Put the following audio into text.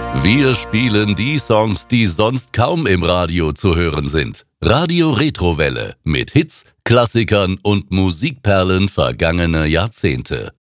Wir spielen die Songs, die sonst kaum im Radio zu hören sind. Radio Retrowelle mit Hits, Klassikern und Musikperlen vergangener Jahrzehnte.